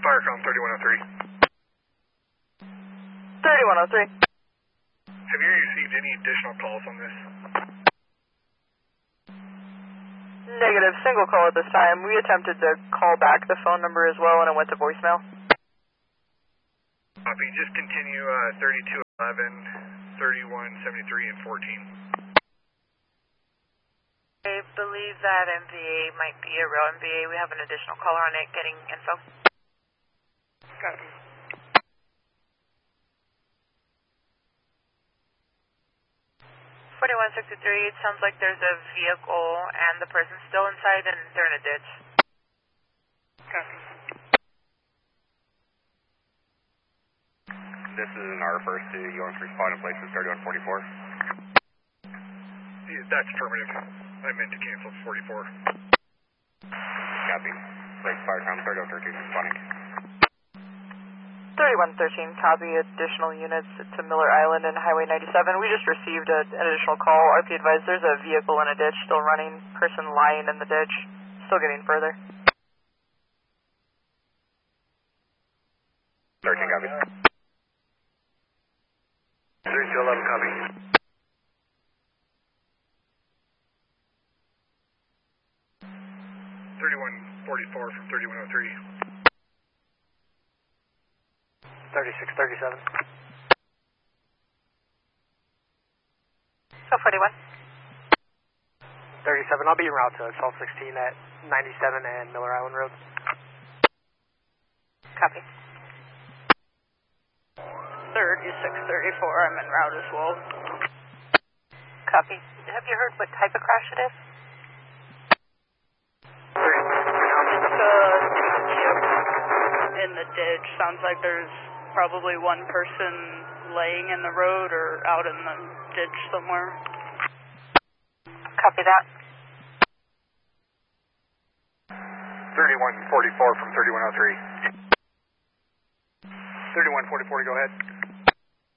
Firecom 3103. 3103. Have you received any additional calls on this? Negative, single call at this time. We attempted to call back the phone number as well and it went to voicemail. Copy, just continue 3211, 3173, and 14. I believe that MVA might be a real MVA. We have an additional caller on it getting info. Copy. 4163, it sounds like there's a vehicle and the person's still inside and they're in a ditch. Copy. This is an R1st to Young's respond in place with 3144. Yeah, that's affirmative. I meant to cancel 44. Copy. Lake Firecom 3113 responding. 3113, copy. Additional units to Miller Island and Highway 97. We just received an additional call. RP advised there's a vehicle in a ditch still running. Person lying in the ditch. Still getting further. 13 copy. 3211 copy. .44 from 3103. 3637. So 41. 37, I'll be en route to Salt 16 at 97 and Miller Island Road. Copy. 3634, I'm en route as well. Copy. Have you heard what type of crash it is? In the ditch, sounds like there's probably one person laying in the road or out in the ditch somewhere. Copy that. 3144 from 3103. 3144, go ahead.